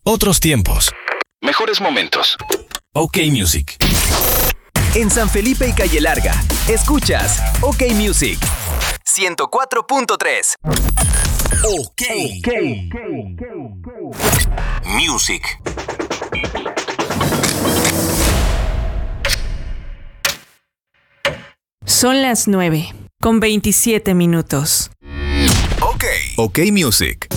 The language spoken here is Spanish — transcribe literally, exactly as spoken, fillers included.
Otros tiempos. Mejores momentos. OK Music. En San Felipe y Calle Larga, escuchas OK Music ciento cuatro punto tres. OK. okay. Music. Son las nueve, con veintisiete minutos. OK. OK Music.